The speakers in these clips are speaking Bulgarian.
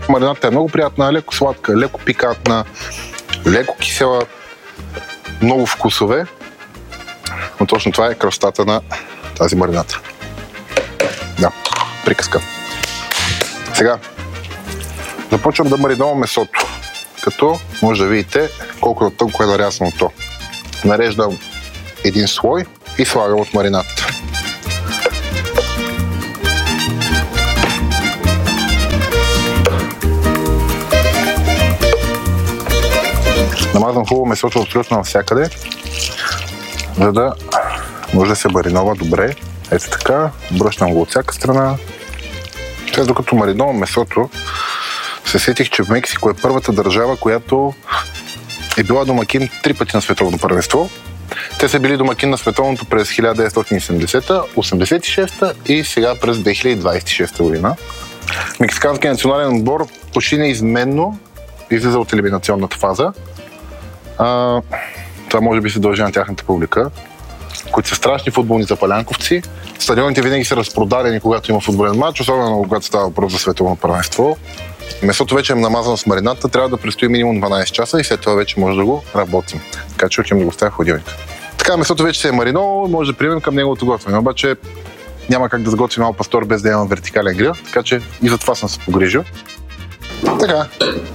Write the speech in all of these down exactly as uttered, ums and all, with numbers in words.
Маринадата е много приятна, леко сладка, леко пикантна, леко кисела, много вкусове. Но точно това е красотата на тази марината. Да, приказка. Сега започвам да маринувам месото, като може да видите колко тънко е нарязано то. Нареждам един слой и слагам от маринадата. Намазвам хубаво месото абсолютно навсякъде, за да може да се маринова добре. Ето така, бръщам го от всяка страна. Сега, докато маринувам месото, се сетих, че в Мексико е първата държава, която е била домакин три пъти на световно първенство. Те са били домакин на световното през хиляда деветстотин и седемдесета, осемдесет и шеста и сега през две хиляди двадесет и шеста година. Мексиканският национален отбор почти неизменно излиза от елиминационната фаза. А, това може би се дължи на тяхната публика, които са страшни футболни запалянковци. Стадионите винаги са разпродадени, когато има футболен матч, особено когато става въпрос за световно първенство. Месото вече е намазано с маринадата, трябва да престои минимум дванадесет часа и след това вече може да го работим. Така че отивам да го ставя в хладилника. Така, месото вече се е мариновало, може да преминем към неговото готвене. Обаче няма как да сготвим ал пастор без да имам вертикален грил, така че и за това съм се погрижил. Така.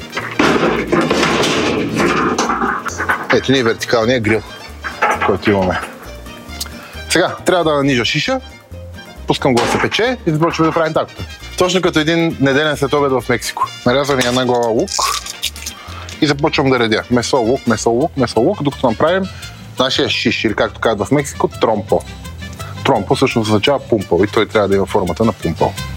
Ето ни е вертикалния грил, който имаме. Сега, трябва да нанижа шиша, пускам го да се пече и започваме да правим такото. Точно като един неделен следобед в Мексико. Нарязвам и една глава лук и започвам да редя. Месо, лук, месо, лук, месо, лук, докато направим нашия шиш, или както казват в Мексико, тромпо. Тромпо всъщност означава пумпал и той трябва да има формата на пумпал.